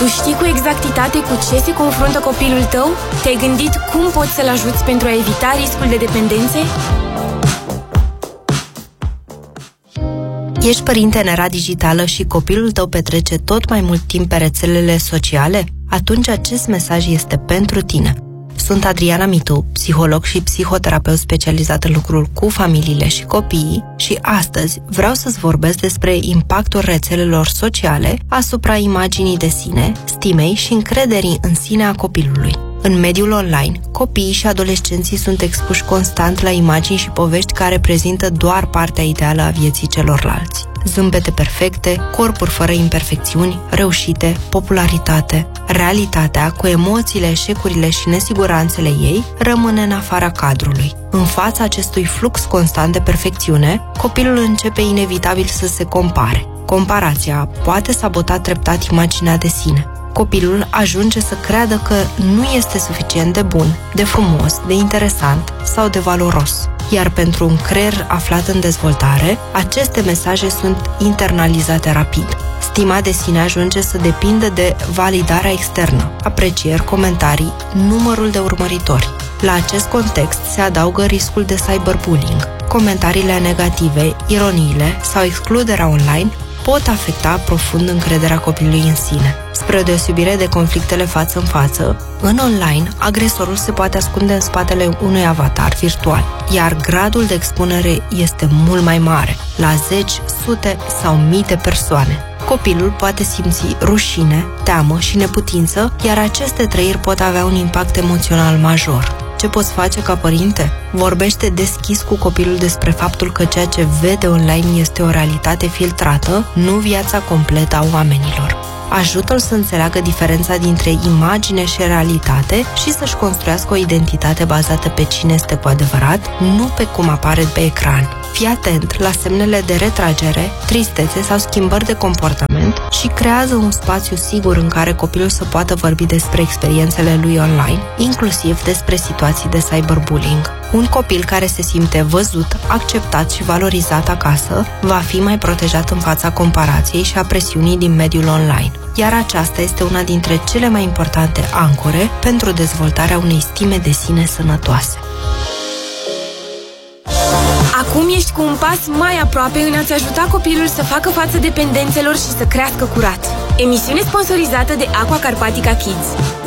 Tu știi cu exactitate cu ce se confruntă copilul tău? Te-ai gândit cum poți să-l ajuți pentru a evita riscul de dependențe? Ești părinte în era digitală și copilul tău petrece tot mai mult timp pe rețelele sociale? Atunci acest mesaj este pentru tine. Sunt Adriana Mitu, psiholog și psihoterapeut specializat în lucrul cu familiile și copiii și astăzi vreau să-ți vorbesc despre impactul rețelelor sociale asupra imaginii de sine, stimei și încrederii în sine a copilului. În mediul online, copiii și adolescenții sunt expuși constant la imagini și povești care prezintă doar partea ideală a vieții celorlalți. Zâmbete perfecte, corpuri fără imperfecțiuni, reușite, popularitate. Realitatea, cu emoțiile, eșecurile și nesiguranțele ei, rămâne în afara cadrului. În fața acestui flux constant de perfecțiune, copilul începe inevitabil să se compare. Comparația poate sabota treptat imaginea de sine. Copilul ajunge să creadă că nu este suficient de bun, de frumos, de interesant sau de valoros. Iar pentru un creier aflat în dezvoltare, aceste mesaje sunt internalizate rapid. Stima de sine ajunge să depindă de validarea externă, aprecieri, comentarii, numărul de urmăritori. La acest context se adaugă riscul de cyberbullying. Comentariile negative, ironiile sau excluderea online pot afecta profund încrederea copilului în sine. Spre deosebire de conflictele față în față, în online, agresorul se poate ascunde în spatele unui avatar virtual, iar gradul de expunere este mult mai mare, la zeci, sute sau mii de persoane. Copilul poate simți rușine, teamă și neputință, iar aceste trăiri pot avea un impact emoțional major. Ce poți face ca părinte? Vorbește deschis cu copilul despre faptul că ceea ce vede online este o realitate filtrată, nu viața completă a oamenilor. Ajută-l să înțeleagă diferența dintre imagine și realitate și să-și construiască o identitate bazată pe cine este cu adevărat, nu pe cum apare pe ecran. Fii atent la semnele de retragere, tristețe sau schimbări de comportament și creează un spațiu sigur în care copilul să poată vorbi despre experiențele lui online, inclusiv despre situații de cyberbullying. Un copil care se simte văzut, acceptat și valorizat acasă va fi mai protejat în fața comparației și a presiunii din mediul online. Iar aceasta este una dintre cele mai importante ancore pentru dezvoltarea unei stime de sine sănătoase. Acum ești cu un pas mai aproape în a-ți ajuta copilul să facă față dependențelor și să crească curat. Emisiune sponsorizată de Aqua Carpatica Kids.